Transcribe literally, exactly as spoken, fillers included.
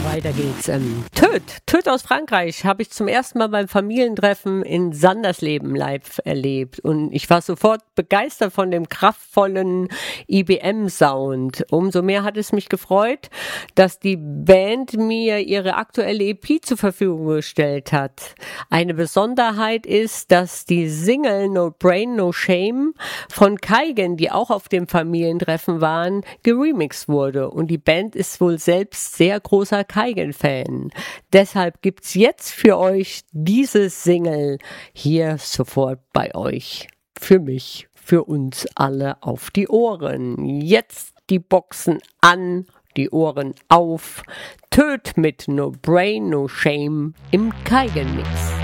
weiter geht's. Ähm, Töt, Töt aus Frankreich habe ich zum ersten Mal beim Familientreffen in Sandersleben live erlebt und ich war sofort begeistert von dem kraftvollen I B M-Sound. Umso mehr hat es mich gefreut, dass die Band mir ihre aktuelle E P zur Verfügung gestellt hat. Eine Besonderheit ist, dass die Single No Brain, No Shame von Kaigen, die auch auf dem Familientreffen waren, geremixed wurde und die Band ist wohl selbst sehr großer Kaigen-Fan. Deshalb gibt's jetzt für euch diese Single hier sofort bei euch. Für mich, für uns alle auf die Ohren. Jetzt die Boxen an, die Ohren auf. Töt mit No Brain, No Shame im Kaigen-Mix.